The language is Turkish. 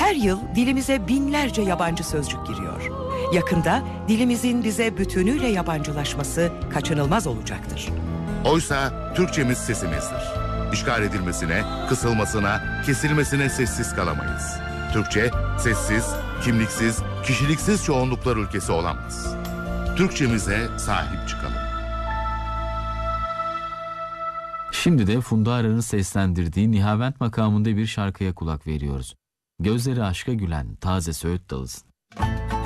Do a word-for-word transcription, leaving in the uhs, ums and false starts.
Her yıl dilimize binlerce yabancı sözcük giriyor. Yakında dilimizin bize bütünüyle yabancılaşması kaçınılmaz olacaktır. Oysa Türkçemiz sesimizdir. İşgal edilmesine, kısılmasına, kesilmesine sessiz kalamayız. Türkçe, sessiz, kimliksiz, kişiliksiz çoğunluklar ülkesi olamaz. Türkçemize sahip çıkalım. Şimdi de Funda Arar'ın seslendirdiği Nihavent makamında bir şarkıya kulak veriyoruz. Gözleri aşka gülen taze söğüt dalısın.